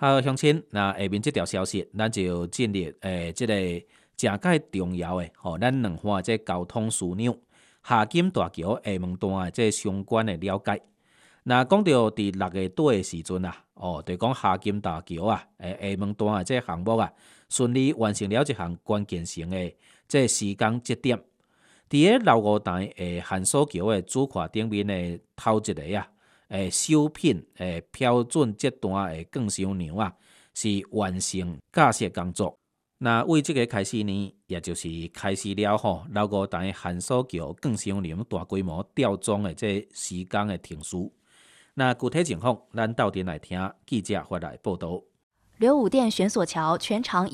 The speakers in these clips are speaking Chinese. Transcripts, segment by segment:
好，乡亲，那下面这条消息，咱就进入这个真介重要的咱两岸这交通枢纽夏金大桥下门段的这相关的了解。那讲到伫6月底的时阵啊，就讲夏金大桥啊，下门段的这项目啊，顺利完成了一项关键性的这施工节点。伫个老五台限速桥的主跨顶面的头一个啊，首品标准阶段的更新梁啊，是完成架设工作。那为这个开始呢，也就是开始了老五台限速桥更新梁大规模吊装的这施工的停驶。那具体情况，咱到底来听记者发来报道。 刘武店悬索桥全长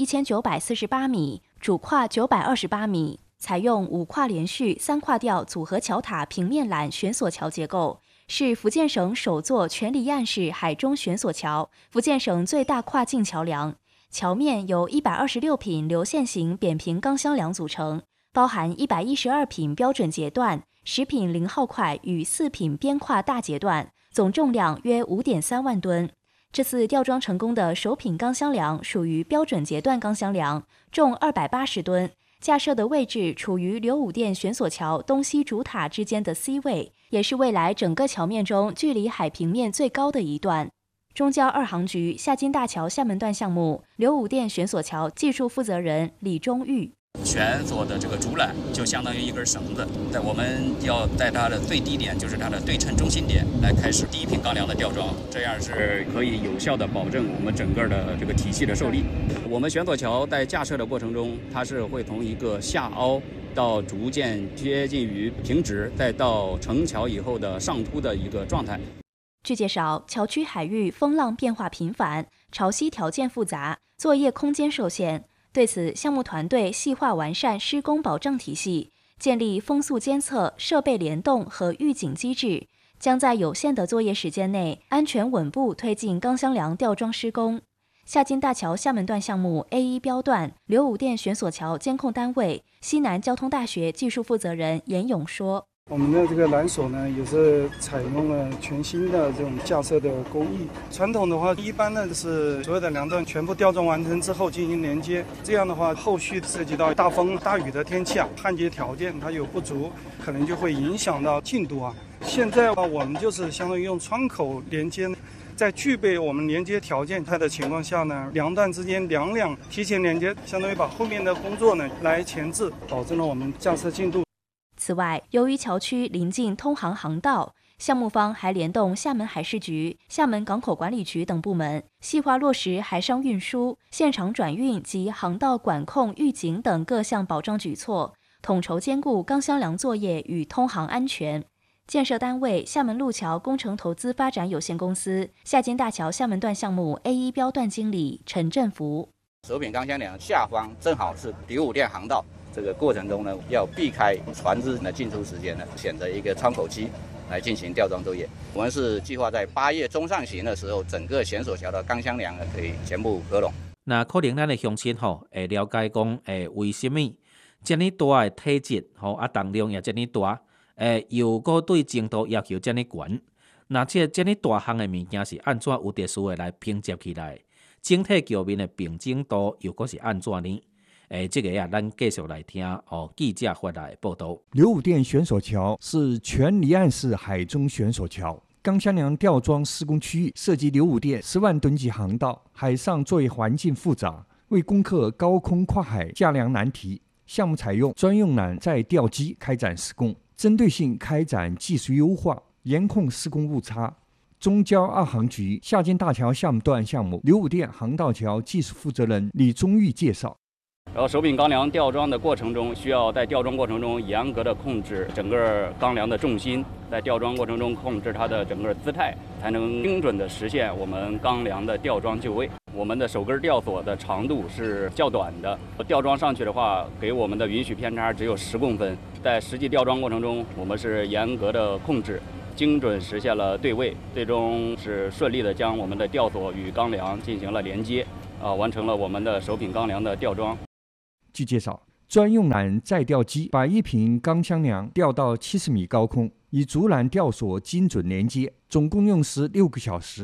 1948米，主跨928米，采用5跨连续、3跨吊组合桥塔平面缆悬索桥结构，是福建省首座全离岸式海中悬索桥，福建省最大跨境桥梁。桥面由126品流线型扁平钢箱梁组成，包含112品标准节段、10品0号块与4品边跨大节段，总重量约5.3万吨。这次吊装成功的首品钢箱梁属于标准节段钢箱梁，重280吨，架设的位置处于刘武店悬索桥东西主塔之间的 C 位，也是未来整个桥面中距离海平面最高的一段。中交2航局夏金大桥厦门段项目刘武店悬索桥技术负责人李忠玉。 悬索的这个主缆就相当于一根绳子，我们要在它的最低点，就是它的对称中心点来开始第一品钢梁的吊装，这样是可以有效的保证我们整个的这个体系的受力。我们悬索桥在架设的过程中，它是会从一个下凹到逐渐接近于平直，再到成桥以后的上凸的一个状态。 据介绍，桥区海域风浪变化频繁，潮汐条件复杂，作业空间受限。对此，项目团队细化完善施工保障体系，建立风速监测、设备联动和预警机制，将在有限的作业时间内安全稳步推进钢箱梁吊装施工。夏金大桥厦门段项目 A1 标段刘武店悬索桥监控单位西南交通大学技术负责人严勇说： 我们的这个缆索呢，也是采用了全新的这种架设的工艺。传统的话，一般呢是所有的梁段全部吊装完成之后进行连接，这样的话，后续涉及到大风大雨的天气啊，焊接条件它有不足，可能就会影响到进度啊。现在我们就是相当于用窗口连接，在具备我们连接条件它的情况下呢，梁段之间两两提前连接，相当于把后面的工作呢来前置，保证了我们架设进度。 此外，由于桥区临近通航航道，项目方还联动厦门海事局、厦门港口管理局等部门，细化落实海上运输、现场转运及航道管控、预警等各项保障举措，统筹兼顾钢箱梁作业与通航安全。建设单位厦门路桥工程投资发展有限公司夏金大桥厦门段项目 A1 标段经理陈振福： 首品钢箱梁下方正好是刘武店航道。这个过程中呢，要避开船只的进出时间呢，选择一个窗口期来进行吊装作业。我们是计划在8月中上旬的时候，整个悬索桥的钢箱梁呢可以全部合拢。 那可能咱的乡亲会了解讲，为什么这么大的体积重量也这么大，又个对精度要求这么高，那这么大项的物件是安怎有特殊的来拼接起来？整体桥面的平整度又个是安怎呢？这个咱继续来听记者发来报道。 刘武店悬索桥是全离岸式海中悬索桥，钢箱梁吊装施工区域涉及刘武店10万吨级航道，海上作业环境复杂，为攻克高空跨海架梁难题，项目采用专用缆载吊机开展施工，针对性开展技术优化，严控施工误差。中交2航局夏金大桥厦门段项目刘武店航道桥技术负责人李忠玉介绍。 然后首品钢梁吊装的过程中，需要在吊装过程中严格的控制整个钢梁的重心，在吊装过程中控制它的整个姿态，才能精准的实现我们钢梁的吊装就位。我们的首根吊索的长度是较短的，吊装上去的话，给我们的允许偏差只有10公分。在实际吊装过程中，我们是严格的控制，精准实现了对位，最终是顺利的将我们的吊索与钢梁进行了连接，完成了我们的首品钢梁的吊装。 据介绍，专用缆载吊机把一品钢箱梁吊到70米高空，以主缆吊索精准连接，总共用时6个小时。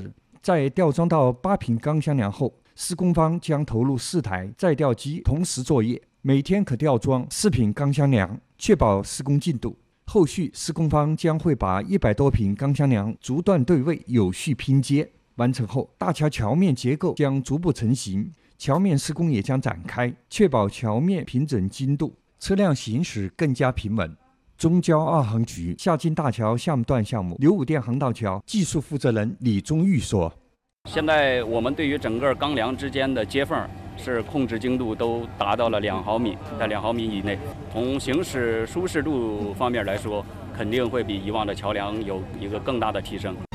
在吊装到8坪钢箱梁后，施工方将投入4台再吊机同时作业，每天可吊装4坪钢箱梁，确保施工进度。后续施工方将会把100多坪钢箱梁逐段对位，有序拼接。完成后，大桥桥面结构将逐步成型，桥面施工也将展开，确保桥面平整精度，车辆行驶更加平稳。中交2航局下金大桥项目段项目刘武店航道桥技术负责人李忠玉说：“ 现在我们对于整个钢梁之间的接缝是控制精度都达到了2毫米，在2毫米以内。从行驶舒适度方面来说，肯定会比以往的桥梁有一个更大的提升。”